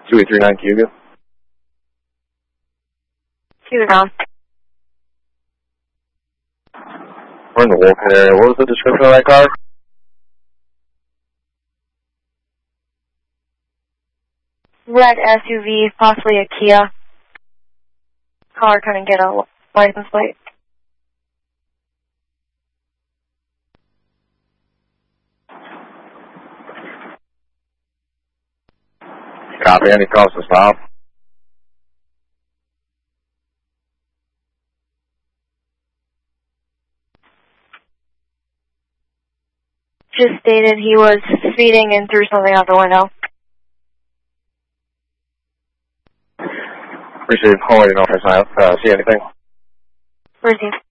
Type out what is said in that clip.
2839 Cuba. Cuba down. We're in the Wolfhead area. What was the description of that car? Red SUV, possibly a Kia. Caller couldn't get a license plate. Copy. Any calls to stop? Just stated he was speeding and threw something out the window. Appreciate it. I'll let you know if I see anything. Received.